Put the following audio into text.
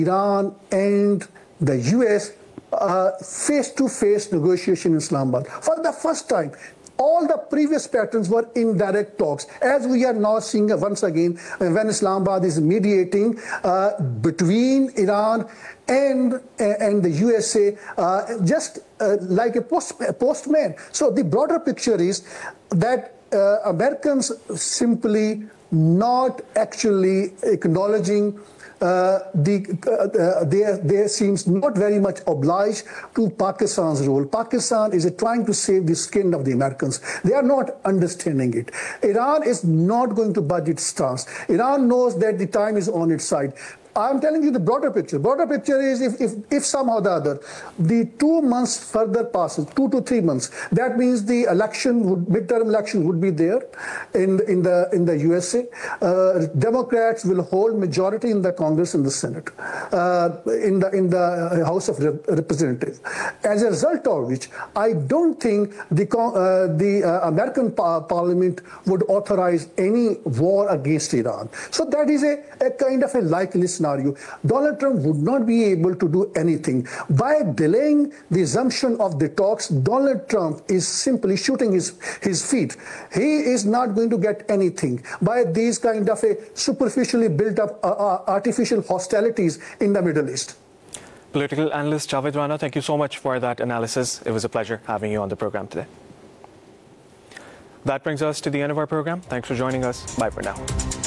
Iran and the US face-to-face negotiation in Islamabad. For the first time, all the previous patterns were indirect talks, as we are now seeing once again when Islamabad is mediating between Iran and the USA, just like a postman. So the broader picture is that Americans simply not actually acknowledging they seems not very much obliged to Pakistan's role. Pakistan is trying to save the skin of the Americans. They are not understanding it. Iran is not going to budge its stance. Iran knows that the time is on its side. I'm telling you the broader picture. Broader picture is if somehow or the other, the 2 months further passes, 2 to 3 months, that means the midterm election would be there in the USA. Democrats will hold majority in the Congress and the Senate, in the House of Representatives. As a result of which, I don't think the American Parliament would authorize any war against Iran. So that is a kind of a likely scenario. Donald Trump would not be able to do anything. By delaying the resumption of the talks, Donald Trump is simply shooting his feet. He is not going to get anything by these kind of a superficially built up artificial hostilities in the Middle East. Political analyst Javed Rana, thank you so much for that analysis. It was a pleasure having you on the program today. That brings us to the end of our program. Thanks for joining us. Bye for now.